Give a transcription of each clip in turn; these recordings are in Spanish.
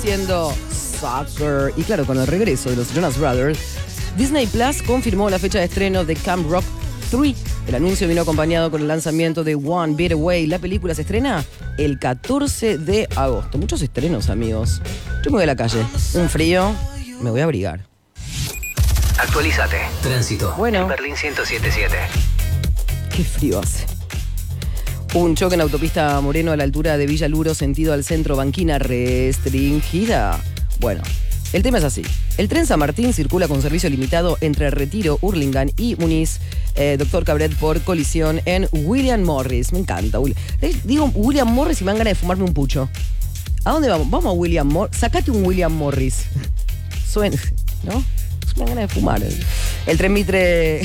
diciendo Soccer. Y claro, con el regreso de los Jonas Brothers, Disney Plus confirmó la fecha de estreno de Camp Rock 3. El anuncio vino acompañado con el lanzamiento de One Beat Away. La película se estrena el 14 de agosto. Muchos estrenos, amigos. Yo me voy a la calle. Un frío, me voy a abrigar. Actualízate. Tránsito. Bueno. En Berlín 107.7. Qué frío hace. Un choque en autopista Moreno a la altura de Villa Luro, sentido al centro, banquina restringida. Bueno, el tema es así. El tren San Martín circula con servicio limitado entre Retiro, Hurlingham y Muniz. Doctor Cabret por colisión en William Morris. Me encanta. Digo William Morris y me dan ganas de fumarme un pucho. ¿A dónde vamos? Vamos a William Morris. Sacate un William Morris. Suena, ¿no? Me dan ganas de fumar. El tren Mitre...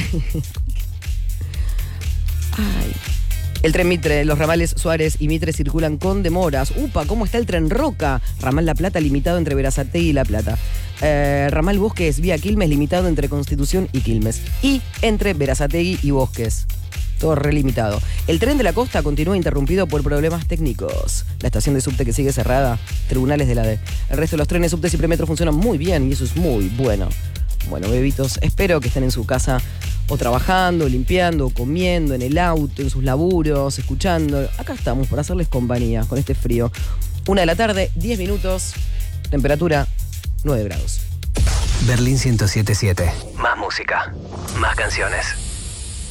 Ay... El tren Mitre, los ramales Suárez y Mitre circulan con demoras. ¡Upa! ¿Cómo está el tren Roca? Ramal La Plata limitado entre Berazategui y La Plata. Ramal Bosques, vía Quilmes, limitado entre Constitución y Quilmes. Y entre Berazategui y Bosques. Todo relimitado. El tren de la costa continúa interrumpido por problemas técnicos. La estación de subte que sigue cerrada, tribunales de la D. El resto de los trenes, subtes y premetros funcionan muy bien y eso es muy bueno. Bueno, bebitos, espero que estén en su casa o trabajando, limpiando, comiendo, en el auto, en sus laburos, escuchando. Acá estamos para hacerles compañía con este frío. 1 de la tarde, 10 minutos, temperatura 9 grados. Berlín 107.7. Más música, más canciones.